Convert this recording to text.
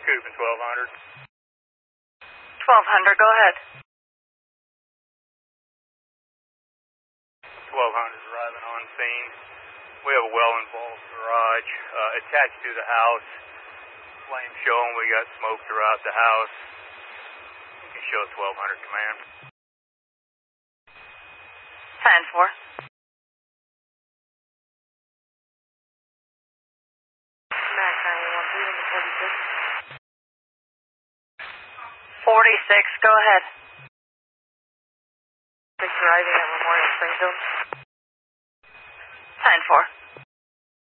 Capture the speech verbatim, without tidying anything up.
Coopin, twelve hundred. twelve hundred, go ahead. twelve hundred arriving on scene. We have a well-involved garage uh, attached to the house. Flame showing, we got smoke throughout the house. You can show twelve hundred command. ten four. Mac ninety-one, leaving the forty-six. forty-six, go ahead. six arriving at Memorial Springfield. ten four.